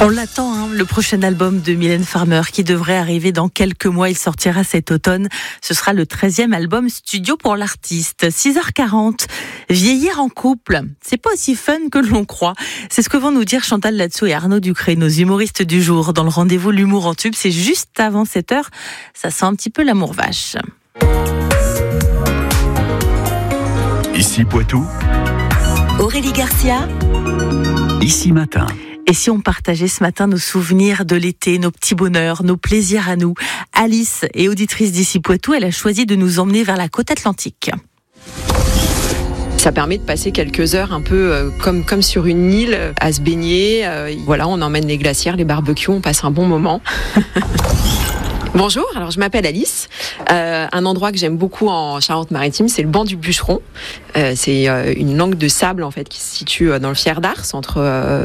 On l'attend, le prochain album de Mylène Farmer qui devrait arriver dans quelques mois. Il sortira cet automne. Ce sera le 13e album studio pour l'artiste. 6h40. Vieillir en couple, c'est pas aussi fun que l'on croit. C'est ce que vont nous dire Chantal Latsou et Arnaud Ducré, nos humoristes du jour, dans le rendez-vous L'humour en tube. C'est juste avant 7h. Ça sent un petit peu l'amour vache. Ici Poitou. Aurélie Garcia. Ici Matin. Et si on partageait ce matin nos souvenirs de l'été, nos petits bonheurs, nos plaisirs à nous? Alice est auditrice d'Ici Poitou, elle a choisi de nous emmener vers la côte atlantique. Ça permet de passer quelques heures un peu comme sur une île, à se baigner. Voilà, on emmène les glacières, les barbecues, on passe un bon moment. Bonjour, alors je m'appelle Alice. Un endroit que j'aime beaucoup en Charente-Maritime, c'est le banc du Bûcheron. C'est une langue de sable en fait qui se situe dans le Fier d'Ars, entre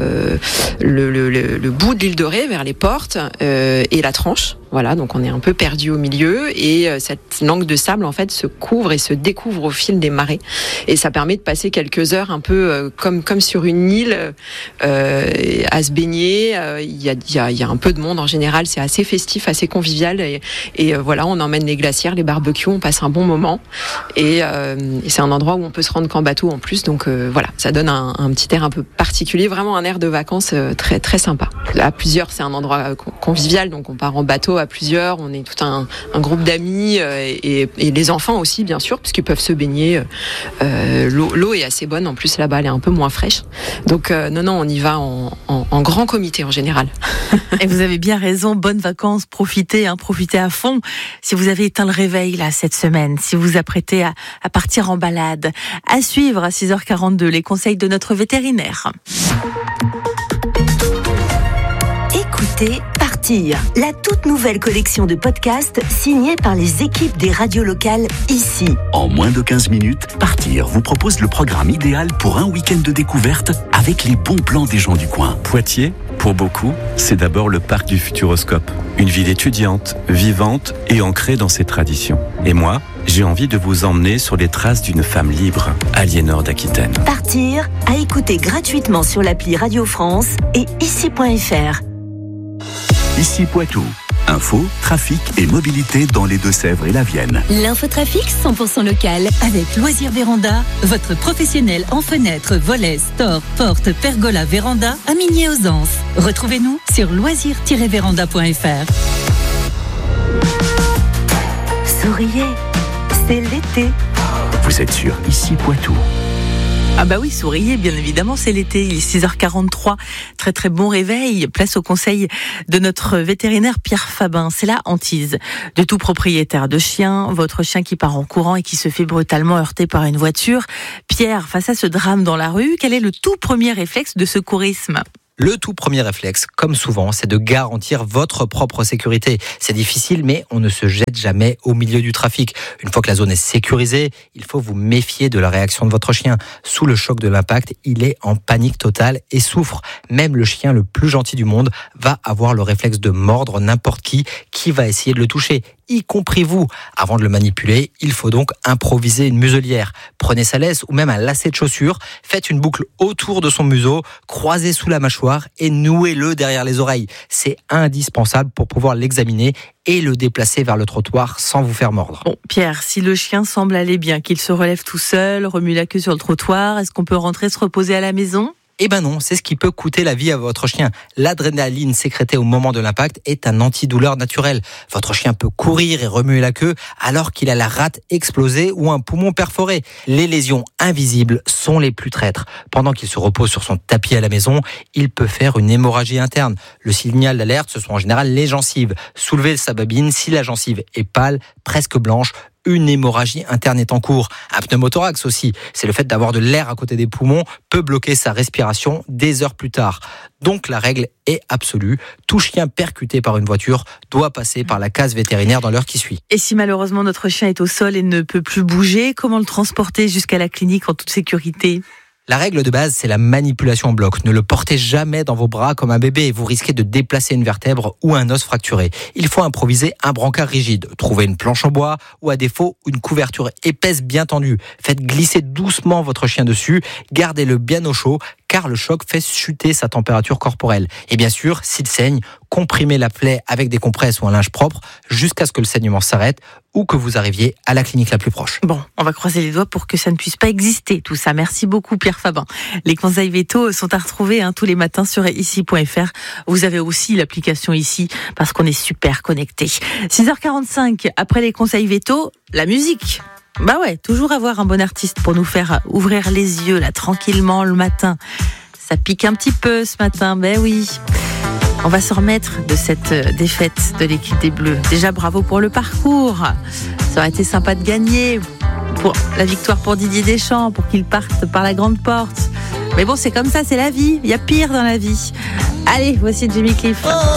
le bout de l'île de Ré vers les portes et la Tranche. Voilà, donc on est un peu perdu au milieu et cette langue de sable en fait se couvre et se découvre au fil des marées et ça permet de passer quelques heures un peu comme sur une île à se baigner. Il y a un peu de monde en général, c'est assez festif, assez convivial et voilà, on emmène les glacières, les barbecues, on passe un bon moment et c'est un endroit où on peut se rendre qu'en bateau en plus, donc voilà, ça donne un petit air un peu particulier, vraiment un air de vacances très très sympa. À plusieurs, c'est un endroit convivial, donc on part en bateau à plusieurs, on est tout un groupe d'amis et les enfants aussi bien sûr, puisqu'ils peuvent se baigner. L'eau est assez bonne, en plus là-bas elle est un peu moins fraîche. Donc non, on y va en grand comité en général. Et vous avez bien raison, bonnes vacances, profitez à fond. Si vous avez éteint le réveil là cette semaine, si vous vous apprêtez à partir en balade, à suivre à 6h42 les conseils de notre vétérinaire. Écoutez Partir, la toute nouvelle collection de podcasts signée par les équipes des radios locales ici. En moins de 15 minutes, Partir vous propose le programme idéal pour un week-end de découverte avec les bons plans des gens du coin. Poitiers, pour beaucoup, c'est d'abord le parc du Futuroscope. Une ville étudiante, vivante et ancrée dans ses traditions. Et moi, j'ai envie de vous emmener sur les traces d'une femme libre, Aliénor d'Aquitaine. Partir, à écouter gratuitement sur l'appli Radio France et ici.fr. Ici Poitou. Info, trafic et mobilité dans les Deux-Sèvres et la Vienne. L'infotrafic 100% local avec Loisirs Véranda, votre professionnel en fenêtres, volets, stores, portes, pergola, véranda à Migné-aux-Anses. Retrouvez-nous sur loisirs-véranda.fr. Souriez, c'est l'été. Vous êtes sur Ici Poitou. Ah bah oui, souriez, bien évidemment, c'est l'été, il est 6h43, très très bon réveil, place au conseil de notre vétérinaire Pierre Fabin, c'est la hantise de tout propriétaire de chien, votre chien qui part en courant et qui se fait brutalement heurter par une voiture. Pierre, face à ce drame dans la rue, quel est le tout premier réflexe de secourisme ? Le tout premier réflexe, comme souvent, c'est de garantir votre propre sécurité. C'est difficile, mais on ne se jette jamais au milieu du trafic. Une fois que la zone est sécurisée, il faut vous méfier de la réaction de votre chien. Sous le choc de l'impact, il est en panique totale et souffre. Même le chien le plus gentil du monde va avoir le réflexe de mordre n'importe qui va essayer de le toucher, y compris vous. Avant de le manipuler, il faut donc improviser une muselière. Prenez sa laisse ou même un lacet de chaussure, faites une boucle autour de son museau, croisez sous la mâchoire et nouez-le derrière les oreilles. C'est indispensable pour pouvoir l'examiner et le déplacer vers le trottoir sans vous faire mordre. Bon, Pierre, si le chien semble aller bien, qu'il se relève tout seul, remue la queue sur le trottoir, est-ce qu'on peut rentrer se reposer à la maison ? Eh ben non, c'est ce qui peut coûter la vie à votre chien. L'adrénaline sécrétée au moment de l'impact est un antidouleur naturel. Votre chien peut courir et remuer la queue alors qu'il a la rate explosée ou un poumon perforé. Les lésions invisibles sont les plus traîtres. Pendant qu'il se repose sur son tapis à la maison, il peut faire une hémorragie interne. Le signal d'alerte, ce sont en général les gencives. Soulevez sa babine si la gencive est pâle, presque blanche. Une hémorragie interne est en cours. Un pneumothorax aussi, c'est le fait d'avoir de l'air à côté des poumons, peut bloquer sa respiration des heures plus tard. Donc la règle est absolue. Tout chien percuté par une voiture doit passer par la case vétérinaire dans l'heure qui suit. Et si malheureusement notre chien est au sol et ne peut plus bouger, comment le transporter jusqu'à la clinique en toute sécurité ? La règle de base, c'est la manipulation en bloc. Ne le portez jamais dans vos bras comme un bébé. Vous risquez de déplacer une vertèbre ou un os fracturé. Il faut improviser un brancard rigide. Trouvez une planche en bois ou à défaut, une couverture épaisse bien tendue. Faites glisser doucement votre chien dessus. Gardez-le bien au chaud car le choc fait chuter sa température corporelle. Et bien sûr, s'il saigne, comprimez la plaie avec des compresses ou un linge propre jusqu'à ce que le saignement s'arrête ou que vous arriviez à la clinique la plus proche. Bon, on va croiser les doigts pour que ça ne puisse pas exister, tout ça. Merci beaucoup, Pierre Fabin. Les conseils vétos sont à retrouver tous les matins sur ici.fr. Vous avez aussi l'application ici parce qu'on est super connectés. 6h45, après les conseils vétos, la musique. Bah ouais, toujours avoir un bon artiste pour nous faire ouvrir les yeux là tranquillement le matin. Ça pique un petit peu ce matin, ben oui. On va se remettre de cette défaite de l'équipe des Bleus. Déjà, bravo pour le parcours. Ça aurait été sympa de gagner pour la victoire pour Didier Deschamps, pour qu'il parte par la grande porte. Mais bon, c'est comme ça, c'est la vie. Il y a pire dans la vie. Allez, voici Jimmy Cliff.